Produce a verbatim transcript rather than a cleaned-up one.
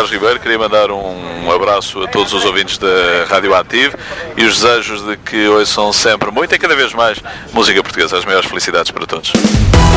Jorge Ribeiro, queria mandar um abraço a todos os ouvintes da Rádio Ativo e os desejos de que ouçam sempre muito e cada vez mais música portuguesa. As maiores felicidades para todos.